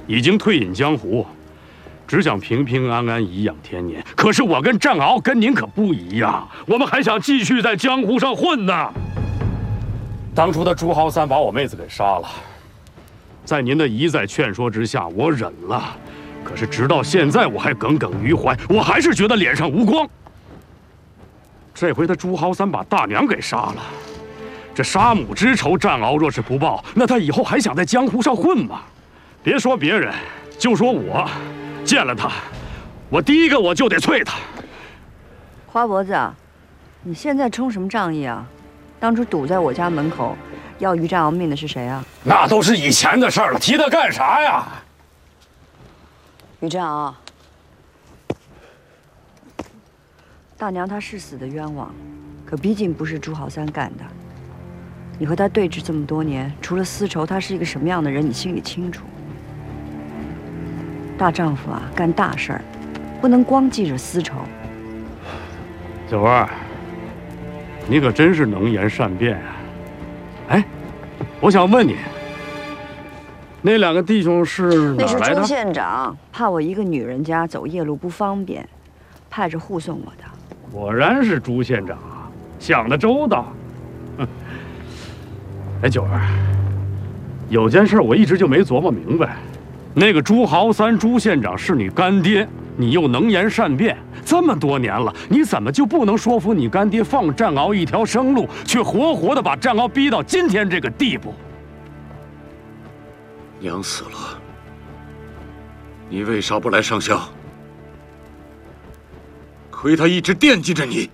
已经退隐江湖，只想平平安安颐养天年。可是我跟战鳌跟您可不一样，我们还想继续在江湖上混呢。当初的朱豪三把我妹子给杀了，在您的一再劝说之下，我忍了。可是直到现在，我还耿耿于怀，我还是觉得脸上无光。这回他朱豪三把大娘给杀了，这杀母之仇，战鳌若是不报，那他以后还想在江湖上混吗？别说别人，就说我，见了他，我第一个我就得啐他。 花脖子，你现在冲什么仗义啊？当初堵在我家门口要于战鳌命的是谁啊？ 那都是以前的事了，提他干啥呀？ 于战鳌，大娘她是死的冤枉，可毕竟不是朱豪三干的。你和他对峙这么多年，除了私仇，他是一个什么样的人，你心里清楚。大丈夫啊，干大事儿，不能光记着私仇。 小花，你可真是能言善辩啊！哎，我想问你，那两个弟兄是哪来的？ 那是朱县长，怕我一个女人家走夜路不方便，派着护送我的。 果然是朱县长啊，想得周到。哎，九儿，有件事我一直就没琢磨明白，那个朱豪三朱县长是你干爹，你又能言善辩，这么多年了，你怎么就不能说服你干爹放战鳌一条生路，却活活的把战鳌逼到今天这个地步？ 娘死了，你为啥不来上香？亏他一直惦记着你，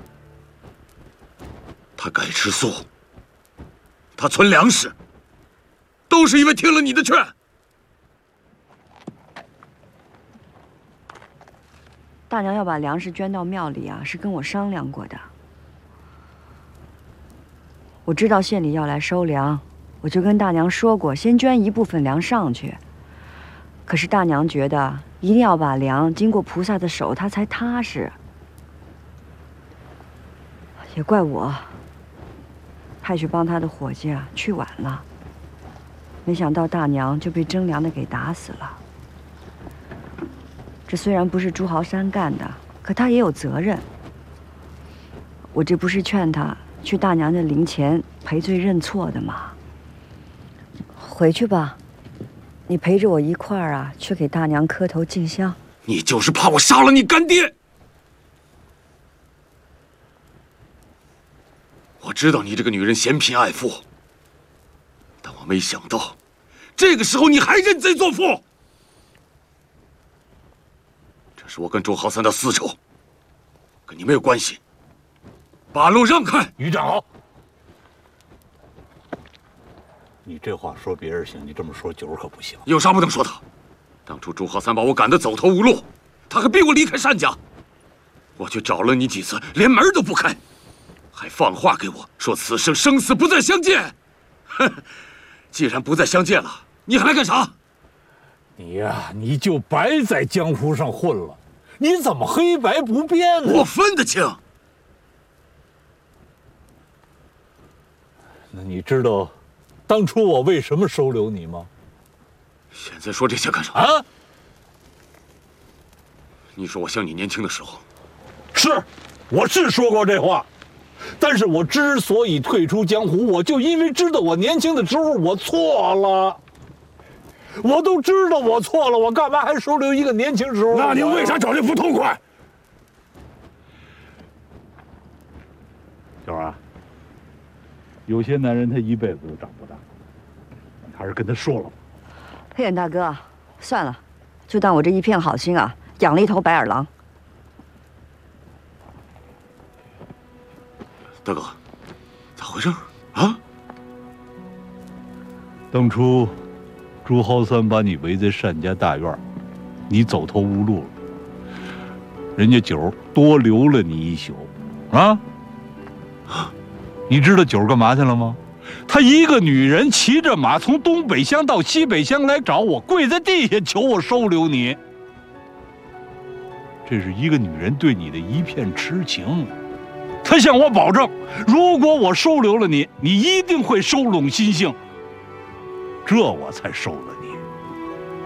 他改吃素，他存粮食，都是因为听了你的劝。 大娘要把粮食捐到庙里啊，是跟我商量过的。我知道县里要来收粮，我就跟大娘说过，先捐一部分粮上去。可是大娘觉得一定要把粮经过菩萨的手，她才踏实。也怪我，派去帮她的伙计啊去晚了，没想到大娘就被征粮的给打死了。这虽然不是朱豪三干的，可他也有责任。我这不是劝他去大娘的灵前赔罪认错的吗？回去吧，你陪着我一块儿啊，去给大娘磕头敬香。 你就是怕我杀了你干爹！我知道你这个女人嫌贫爱富，但我没想到，这个时候你还认贼作父。这是我跟朱豪三的私仇，跟你没有关系。把路让开！ 于长豪，你这话说别人行，你这么说九儿可不行。 有啥不能说的？当初朱豪三把我赶得走投无路，他还逼我离开单家，我去找了你几次，连门都不开，还放话给我说此生生死不再相见。哼，既然不再相见了，你还来干啥？ 你呀，你就白在江湖上混了，你怎么黑白不变呢？ 我分得清。 那你知道当初我为什么收留你吗？ 现在说这些干啥？ 啊？ 你说我像你年轻的时候。 是，我是说过这话，但是我之所以退出江湖，我就因为知道我年轻的时候我错了。我都知道我错了，我干嘛还收留一个年轻时候？ 那你为啥找这副痛快？ 小啊，有些男人他一辈子都长不大，你还是跟他说了吧。 黑眼大哥，算了，就当我这一片好心啊，养了一头白眼狼。 大哥，咋回事啊？ 当初朱豪三把你围在单家大院，你走投无路了，人家九多留了你一宿，啊？你知道九干嘛去了吗？她一个女人骑着马从东北乡到西北乡来找我，跪在地下求我收留你。这是一个女人对你的一片痴情，她向我保证，如果我收留了你，你一定会收拢心性。这我才收了你。